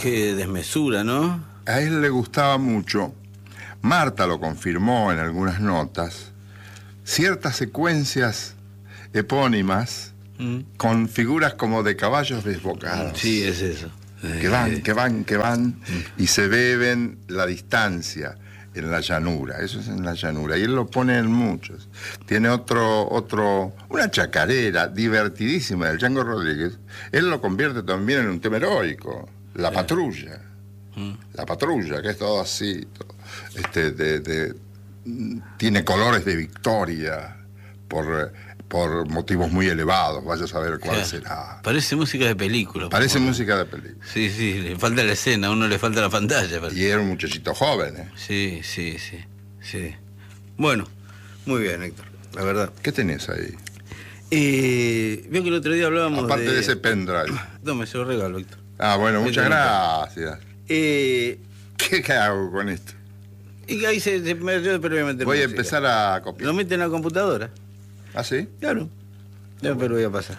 Qué desmesura, ¿no? A él le gustaba mucho, Marta lo confirmó en algunas notas, ciertas secuencias epónimas con figuras como de caballos desbocados. Sí, es eso. Que van y se beben la distancia en la llanura. Eso es en la llanura. Y él lo pone en muchos. Tiene una chacarera divertidísima del Django Rodríguez. Él lo convierte también en un tema heroico. La patrulla. La patrulla, que es todo así. Tiene colores de victoria por motivos muy elevados, vaya a saber cuál será. Parece música de película. Parece música de película. Sí, le falta la escena, a uno le falta la pantalla. Y era un muchachito joven, ¿eh? Sí. Bueno, muy bien, Héctor, la verdad. ¿Qué tenés ahí? Veo que el otro día hablábamos aparte de ese pendrive. Tome, se lo regalo, Héctor. Ah, bueno, muchas gracias. ¿Qué hago con esto? Y ahí yo voy a meter voy a empezar a copiar. Lo mete en la computadora. ¿Ah, sí? Claro. Ya, pero voy a pasar.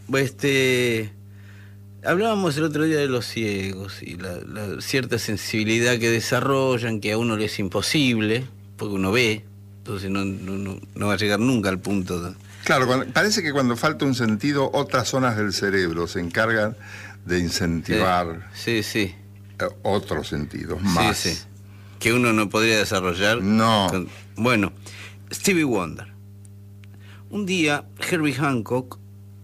Hablábamos el otro día de los ciegos y la cierta sensibilidad que desarrollan, que a uno le es imposible, porque uno ve, entonces no va a llegar nunca al punto. Claro, parece que cuando falta un sentido, otras zonas del cerebro se encargan de incentivar sí. Otros sentidos más. Sí. Que uno no podría desarrollar. No. Bueno, Stevie Wonder. Un día, Herbie Hancock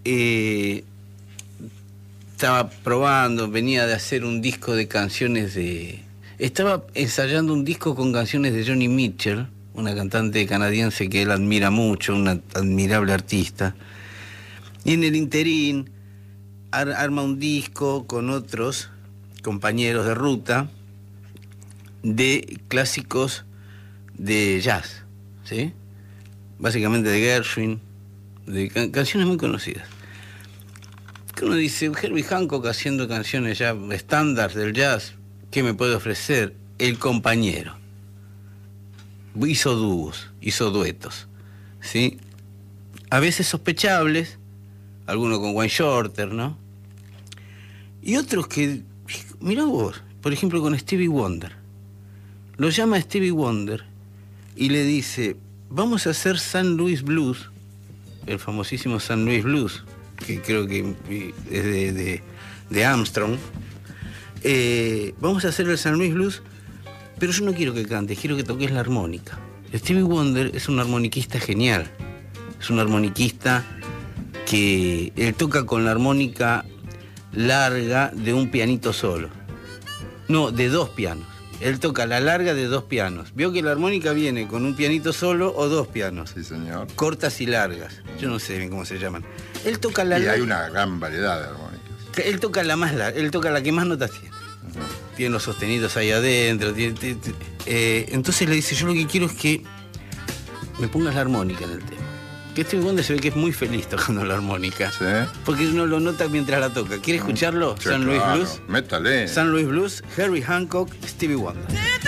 estaba probando, venía de hacer un disco de canciones estaba ensayando un disco con canciones de Joni Mitchell, una cantante canadiense que él admira mucho, una admirable artista. Y en el interín arma un disco con otros compañeros de ruta de clásicos de jazz, ¿sí? Básicamente de Gershwin, de canciones muy conocidas. Que uno dice, Herbie Hancock haciendo canciones ya estándar del jazz, ¿qué me puede ofrecer? El compañero. Hizo dúos, hizo duetos, ¿sí? A veces sospechables, algunos con Wayne Shorter, ¿no? Y otros que, mirá vos, por ejemplo con Stevie Wonder. Lo llama Stevie Wonder y le dice, vamos a hacer St. Louis Blues, el famosísimo St. Louis Blues, que creo que es de Armstrong. Vamos a hacer el St. Louis Blues, pero yo no quiero que cantes, quiero que toques la armónica. Stevie Wonder es un armoniquista genial, es un armoniquista que él toca con la armónica larga de un pianito solo, no, de dos pianos. Él toca la larga de dos pianos. Vio que la armónica viene con un pianito solo o dos pianos. Sí, señor. Cortas y largas. Yo no sé bien cómo se llaman. Él toca la larga. Y hay una gran variedad de armónicas. Él toca la más larga, él toca la que más notas tiene. Tiene los sostenidos ahí adentro. Entonces le dice, yo lo que quiero es que me pongas la armónica en el tema. Que Stevie Wonder se ve que es muy feliz tocando la armónica. ¿Sí? Porque uno lo nota mientras la toca. ¿Quiere escucharlo? Sí, St. Louis Blues. Métale. St. Louis Blues, Herbie Hancock, Stevie Wonder.